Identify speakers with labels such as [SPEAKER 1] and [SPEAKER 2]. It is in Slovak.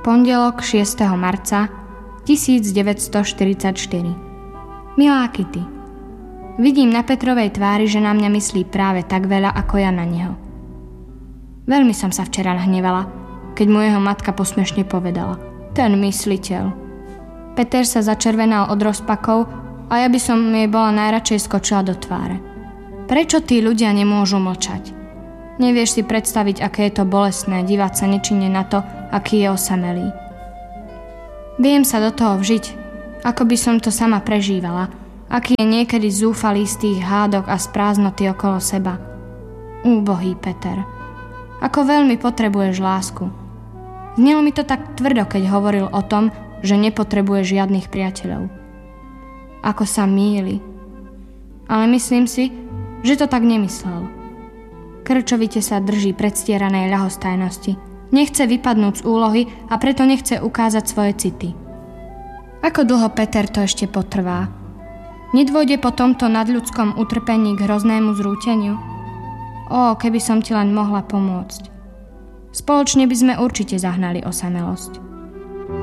[SPEAKER 1] Pondelok 6. marca 1944. Milá Kitty, vidím na Petrovej tvári, že na mňa myslí práve tak veľa, ako ja na neho. Veľmi som sa včera nahnevala, keď mu jeho matka posmešne povedala: ten mysliteľ. Peter sa začervenal od rozpakov a ja by som jej bola najradšej skočila do tváre. Prečo tí ľudia nemôžu mlčať? Nevieš si predstaviť, aké je to bolestné dívať sa nečinne na to, aký je osamelý. Viem sa do toho vžiť, ako by som to sama prežívala, aký je niekedy zúfalý z tých hádok a z prázdnoty okolo seba. Úbohý Peter. Ako veľmi potrebuješ lásku. Znelo mi to tak tvrdo, keď hovoril o tom, že nepotrebuje žiadnych priateľov. Ako sa mýli. Ale myslím si, že to tak nemyslel. Krčovite sa drží predstieranej ľahostajnosti. Nechce vypadnúť z úlohy a preto nechce ukázať svoje city. Ako dlho Peter to ešte potrvá? Nedôjde po tomto nadľudskom utrpení k hroznému zrúteniu? Keby som ti len mohla pomôcť. Spoločne by sme určite zahnali osamelosť.